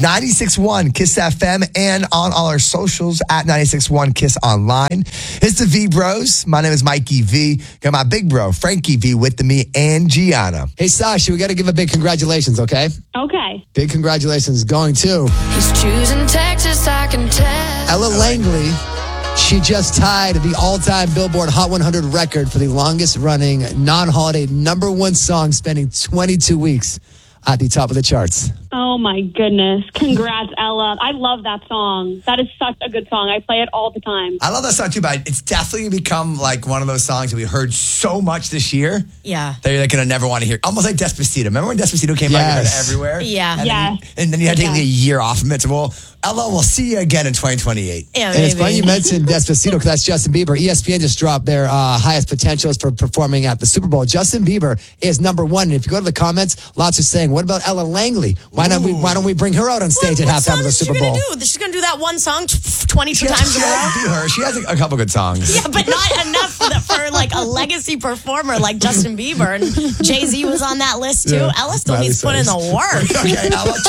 96.1 Kiss FM and on all our socials at 96.1 Kiss Online. It's the V Bros. My name is Mikey V. Got my big bro, Frankie V, with me and Gianna. Hey, Sasha, we got to give a big congratulations, okay? Okay. Big congratulations going to He's choosing Texas, I can tell. Ella Langley. She just tied the all-time Billboard Hot 100 record for the longest-running non-holiday number one song, spending 22 weeks at the top of the charts. Oh, my goodness. Congrats, Ella. I love that song. That is such a good song. I play it all the time. I love that song too, but it's definitely become like one of those songs that we heard so much this year. Yeah. That you're going to never want to hear. Almost like Despacito. Remember when Despacito came out? You heard it everywhere? Yeah. And then you had to take a year off from it. So, well, Ella, we'll see you again in 2028. Yeah, And it's funny you mentioned Despacito because that's Justin Bieber. ESPN just dropped their highest potentials for performing at the Super Bowl. Justin Bieber is number one. And if you go to the comments, lots are saying, what about Ella Langley? Why don't we bring her out on stage at halftime of the Super Bowl? She's going to do that one song 22 times in a row? Be her. She has a couple good songs. Yeah, but not enough for like a legacy performer like Justin Bieber. And Jay-Z was on that list too. Yeah. Ella still Miley needs to put in the work. Okay, Ella.